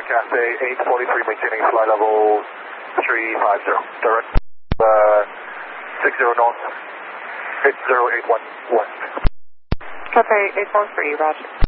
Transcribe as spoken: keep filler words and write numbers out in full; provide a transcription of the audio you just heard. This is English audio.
Cathay eight forty-three, maintaining fly level three five zero. Direct uh, six zero knots, eight zero eight one west. Cathay eight four three, roger.